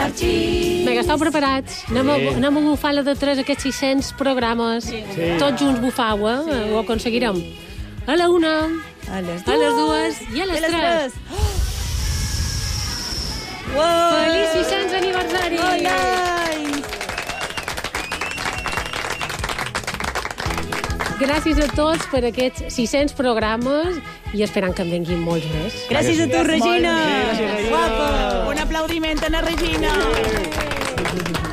marxi. Vinga, esteu preparats? Anem a bufar la de 3, aquests 600 programes. Sí. Tots junts bufau, ho aconseguirem. A la 1, A les 2 i a les 3. Feliç 600 aniversari! Gràcies a tots per aquests 600 programes i esperant que en vinguin molts més. Gràcies a tu, Regina. Gràcies, Regina. Guapa. Un aplaudiment a la Regina.